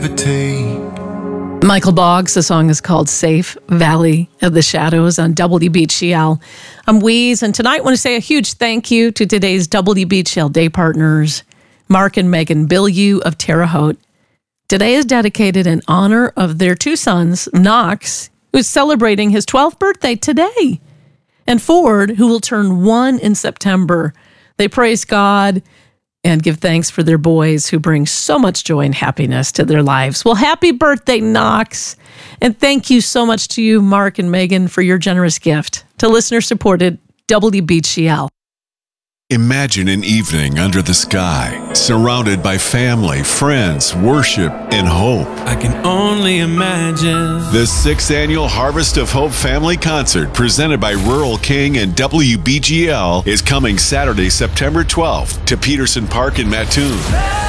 Michael Boggs, the song is called Safe Valley of the Shadows on WBGL. I'm Weeze, and tonight I want to say a huge thank you to today's WBGL day partners, Mark and Megan Bilyeu of Terre Haute. Today is dedicated in honor of their two sons, Knox, who's celebrating his 12th birthday today, and Ford, who will turn 1 in September. They praise God and give thanks for their boys who bring so much joy and happiness to their lives. Well, happy birthday, Knox. And thank you so much to you, Mark and Megan, for your generous gift to listener-supported WBGL. Imagine an evening under the sky, surrounded by family, friends, worship, and hope. I can only imagine. The 6th Annual Harvest of Hope Family Concert, presented by Rural King and WBGL, is coming Saturday, September 12th to Peterson Park in Mattoon.